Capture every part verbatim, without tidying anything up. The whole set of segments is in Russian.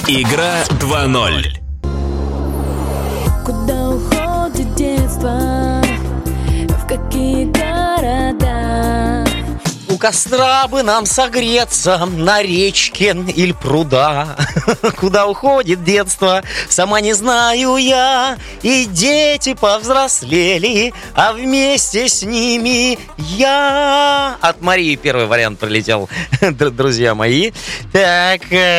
Игра два ноль. Куда уходит детство? В какие города? У костра бы нам согреться на речке или пруда. Куда уходит детство, сама не знаю я. И дети повзрослели, а вместе с ними я. От Марии первый вариант прилетел, друзья мои. Так,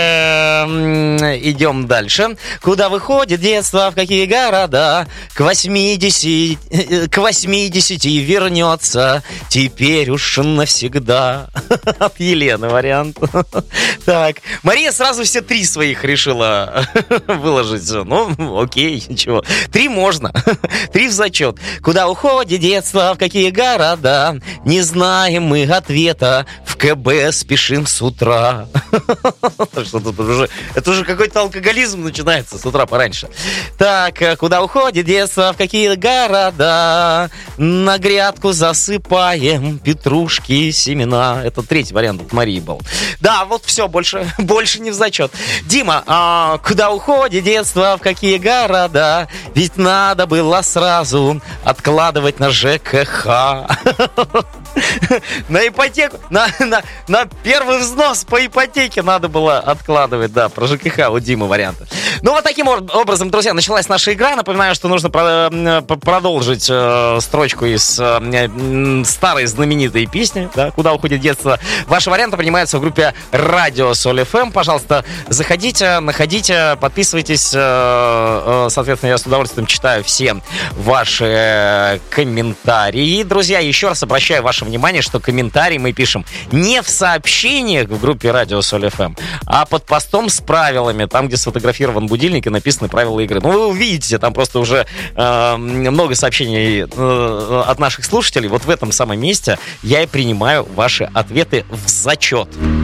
идем дальше. Куда выходит детство, в какие города? К восьмидесяти, к восьмидесяти вернется теперь уж навсегда. От Елены вариант. Так, Мария сразу все три своих решила выложить. Ну, окей, ничего. Три можно. Три в зачет. Куда уходит детство, в какие города? Не знаем мы ответа. В КБ спешим с утра. Что тут уже? Это уже какой-то алкоголизм начинается с утра пораньше. Так, куда уходит детство, в какие города? На грядку засыпаем петрушки, семена. Это третий вариант от Марии был. Да, вот все, больше, больше не в зачет. Дима, а куда уходит детство, в какие города? Ведь надо было сразу откладывать на ЖКХ. На ипотеку, на, на, на первый взнос по ипотеке надо было откладывать. Да, про ЖКХ у Димы варианты. Ну, вот таким образом, друзья, началась наша игра. Напоминаю, что нужно про- продолжить э, строчку из э, старой знаменитой песни, да, «Куда уходит детство». Ваши варианты принимаются в группе Радио Соль эф эм. Пожалуйста, заходите, находите, подписывайтесь. Э, э, соответственно, я с удовольствием читаю все ваши комментарии. Друзья, еще раз обращаю ваше внимание, что комментарии мы пишем не в сообщениях в группе Радио Соль эф эм, а под постом с правилами, там, где сфотографирован будильник и написаны правила игры. Ну, вы увидите, там просто уже э, много сообщений э, от наших слушателей. Вот в этом самом месте я и принимаю ваши ответы в зачет.